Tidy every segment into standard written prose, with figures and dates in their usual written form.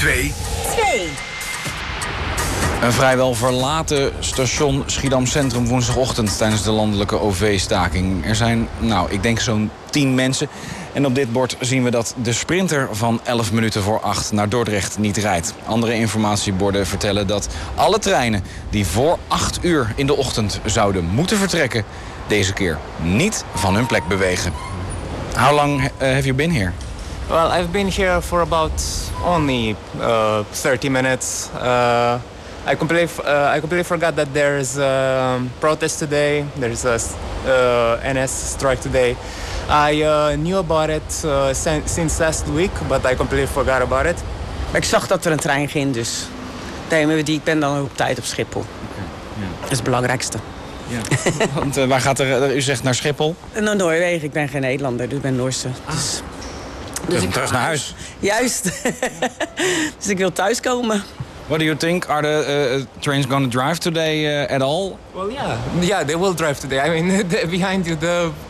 2. Een vrijwel verlaten station Schiedam Centrum woensdagochtend tijdens de landelijke OV-staking. Er zijn, ik denk zo'n 10 mensen. En op dit bord zien we dat de sprinter van 11 minuten voor 8 naar Dordrecht niet rijdt. Andere informatieborden vertellen dat alle treinen die voor 8 uur in de ochtend zouden moeten vertrekken, deze keer niet van hun plek bewegen. How long have you been here? Well, I've been here for about only 30 minutes. I completely forgot that there's a protest today. There's a NS strike today. I knew about it since last week, but I completely forgot about it. Ik zag dat er een trein ging, dus ik ben dan op tijd op Schiphol. Okay. Ja. Dat is het belangrijkste. Ja. Want waar gaat u zegt naar Schiphol? Naar Noorwegen. Ik ben geen Nederlander, dus ik ben Noorse. Dus ik terug naar huis. Juist. Dus ik wil thuiskomen. What do you think? Are the trains going to drive today at all? Well, yeah, they will drive today. I mean, behind you,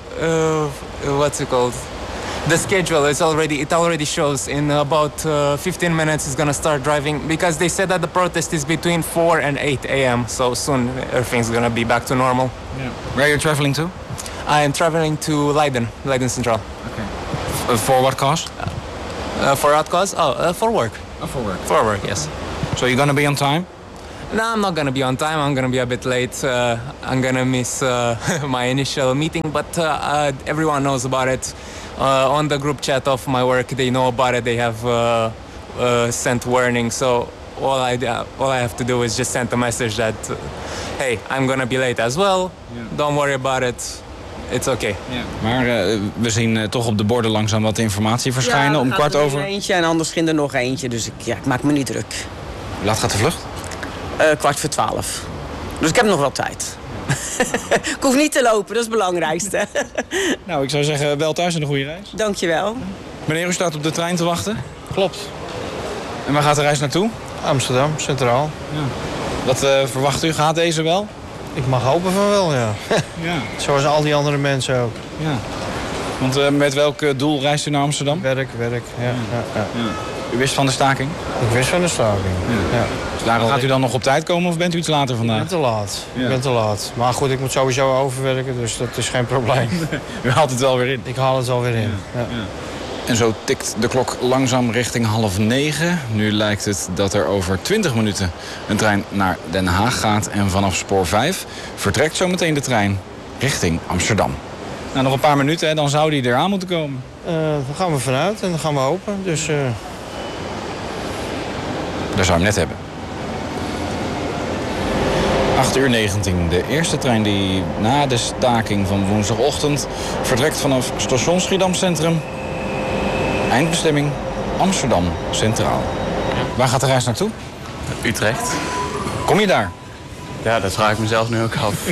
what's it called? The schedule is already shows in about 15 minutes it's gonna start driving, because they said that the protest is between 4 and 8 a.m. So soon everything's gonna be back to normal. Yeah. Where are you traveling to? I am traveling to Leiden Central. Okay. For what cause? For what cause? For work. Oh, for work. For work, yes. So you're gonna be on time? No, I'm not gonna be on time. I'm gonna be a bit late. I'm gonna miss my initial meeting, but everyone knows about it. On the group chat of my work, they know about it. They have sent warning. So all I have to do is just send a message that, hey, I'm gonna be late as well. Yeah. Don't worry about it. It's okay. Yeah. Maar we zien toch op de borden langzaam wat informatie verschijnen. Om kwart over. Er eentje en anders ging er nog eentje. Dus ik maak me niet druk. Hoe laat gaat de vlucht? 11:15. Dus ik heb nog wel tijd. Ik hoef niet te lopen, dat is het belangrijkste. Nou, ik zou zeggen, wel thuis en een goede reis. Dankjewel. Meneer, u staat op de trein te wachten? Klopt. En waar gaat de reis naartoe? Amsterdam, Centraal. Ja. Wat verwacht u? Gaat deze wel? Ik mag hopen van wel, ja. Ja. Zoals al die andere mensen ook. Ja. Want met welk doel reist u naar Amsterdam? Werk, ja. U wist van de staking? Ik wist van de staking, ja. Dus daarom gaat u dan nog op tijd komen of bent u iets later vandaag? Ik ben te laat. Ik ben te laat. Maar goed, ik moet sowieso overwerken, dus dat is geen probleem. U haalt het wel weer in? Ik haal het wel weer in, ja. En zo tikt de klok langzaam richting 8:30. Nu lijkt het dat er over 20 minuten een trein naar Den Haag gaat. En vanaf spoor 5 vertrekt zo meteen de trein richting Amsterdam. Nou, nog een paar minuten, hè, dan zou die eraan moeten komen. Daar gaan we vanuit en dan gaan we hopen. Dus, Daar zou je hem net hebben. 8:19. De eerste trein die na de staking van woensdagochtend vertrekt vanaf station Schiedam Centrum. Eindbestemming Amsterdam Centraal. Waar gaat de reis naartoe? Utrecht. Kom je daar? Ja, dat vraag ik mezelf nu ook af.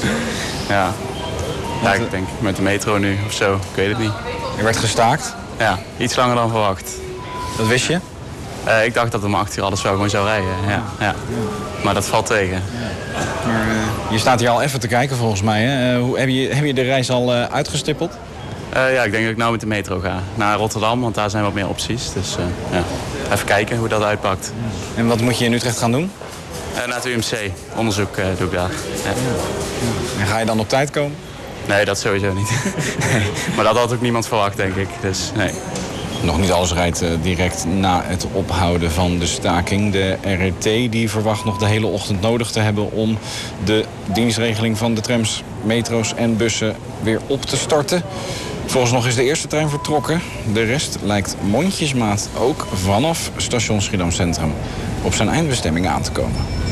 Ja, ik denk met de metro nu of zo. Ik weet het niet. Er werd gestaakt? Ja, iets langer dan verwacht. Dat wist je? Ik dacht dat om 8 uur alles wel gewoon zou rijden. Ja. Maar dat valt tegen. Ja. Maar je staat hier al even te kijken volgens mij. Hè? Heb je de reis al uitgestippeld? Ja, ik denk dat ik nou met de metro ga. Naar Rotterdam, want daar zijn wat meer opties. Dus even kijken hoe dat uitpakt. En wat moet je in Utrecht gaan doen? Naar het UMC. Onderzoek doe ik daar. Ja. En ga je dan op tijd komen? Nee, dat sowieso niet. Nee. Maar dat had ook niemand verwacht, denk ik. Dus nee. Nog niet alles rijdt direct na het ophouden van de staking. De RET die verwacht nog de hele ochtend nodig te hebben om de dienstregeling van de trams, metro's en bussen weer op te starten. Volgens nog is de eerste trein vertrokken. De rest lijkt mondjesmaat ook vanaf station Schiedam Centrum op zijn eindbestemming aan te komen.